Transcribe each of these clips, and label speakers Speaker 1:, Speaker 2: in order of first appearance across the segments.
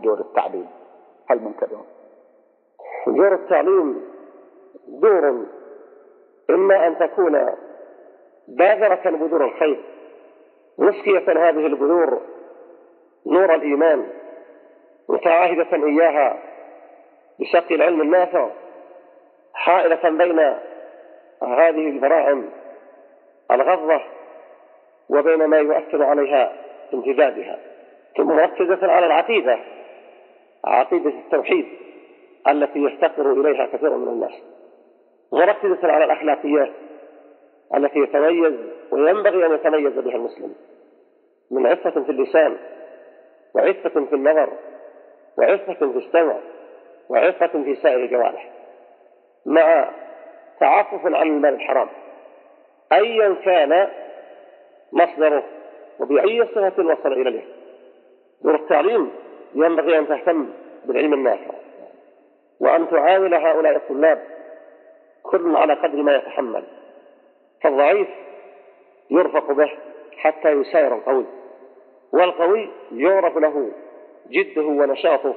Speaker 1: دور التعليم؟ هل ممكن؟ دور التعليم دور إما أن تكون بادرة بذور الخير مسقية هذه البذور نور الإيمان متعاهدة إياها بشق العلم النافع حائلة بين هذه البراعم الغضة وبين ما يؤثر عليها امتدادها، ثم مركزة على العقيدة، عقيدة التوحيد التي يفتقر إليها كثير من الناس، مركزة على الأخلاقيات التي يتميز وينبغي أن يتميز بها المسلم من عفة في اللسان وعفة في النظر وعفة في السمع وعفة في سائر الجوارح، مع تعفف عن المال الحرام أيا كان مصدره وبأي صفة وصل إليه. دور التعليم ينبغي أن تهتم بالعلم النافع وأن تعامل هؤلاء الطلاب كل على قدر ما يتحمل، فالضعيف يرفق به حتى يساير القوي، والقوي يعرف له جده ونشاطه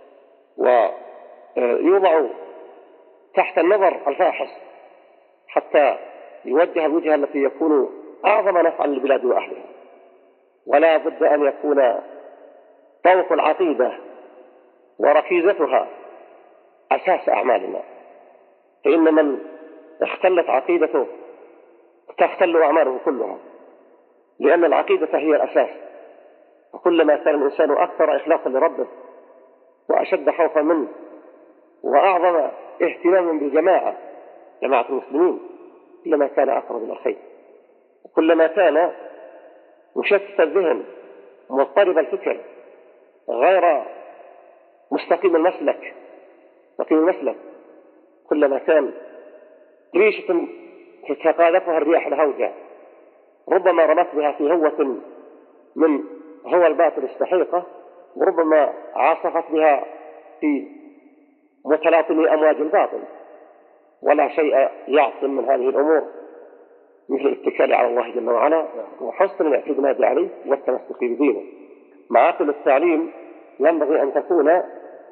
Speaker 1: ويوضع تحت النظر الفاحص حتى يوجه الوجهة التي يكون أعظم نفعا للبلاد وأهلها. ولا بد أن يكون طوق العقيدة وركيزتها أساس أعمالنا، فإن من اختلت عقيدته تختل أعماله كلها، لأن العقيدة هي الأساس. وكلما كان الإنسان أكثر إخلاصا لربه وأشد خوفا منه وأعظم اهتماما بالجماعة، جماعة المسلمين، كلما كان أقرب إلى الخير، وكلما كان مشتت الذهن مضطرب الفكر غير مستقيم المسلك كلما كان ريشة تتقاذفها الرياح الهوجة ربما رمت بها في هوة من هو الباطل السحيقة، وربما عاصفت بها في متلاطم أمواج الباطل، ولا شيء يعصم من هذه الأمور مثل الاتكال على الله جل وعلا وحسن الاعتماد عليه والتمسك بدينه. معاقل التعليم ينبغي أن تكون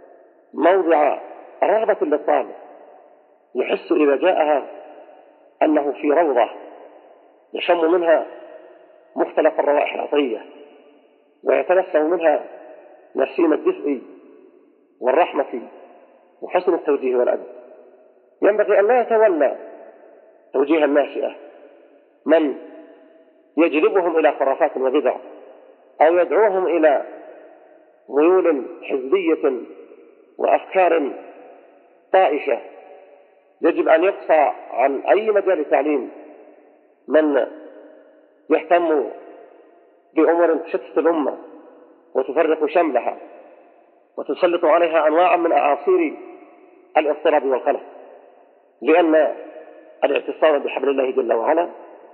Speaker 1: موضع رغبة للطالب، يحس إذا جاءها أنه في روضة يشم منها مختلف الروائح العطرية ويتنسم منها نسيم الدفء والرحمة وحسن التوجيه والأدب. ينبغي أن لا يتولى توجيه الناشئة من يجلبهم إلى خرافات وبدع أو يدعوهم إلى ميول حزبية وأفكار طائشة. يجب أن يقصى عن أي مجال تعليم من يهتم بأمور تشتت الأمة وتفرق شملها وتسلط عليها أنواع من أعاصير الاضطراب والقلق، لأن الاعتصام بحبل الله جل وعلا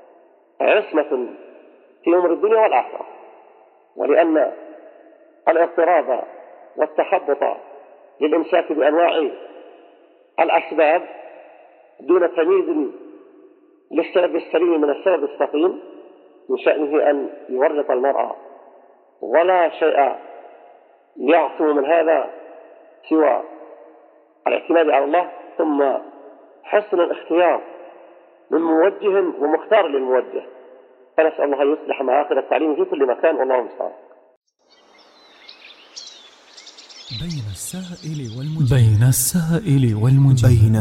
Speaker 1: عصمة في أمر الدنيا والآخرة، ولأن الاضطراب والتخبط للإمساك بأنواع الأسباب دون تمييز للسبب السليم من السبب السقيم من شأنه أن يورط المرأة، ولا شيء يعصم من هذا سوى الاعتماد على الله ثم حسن الاختيار من موجه ومختار للموجه. فنسأل الله أن يصلح معاقل التعليم في كل مكان، والله المستعان.
Speaker 2: بين السائل والمجيب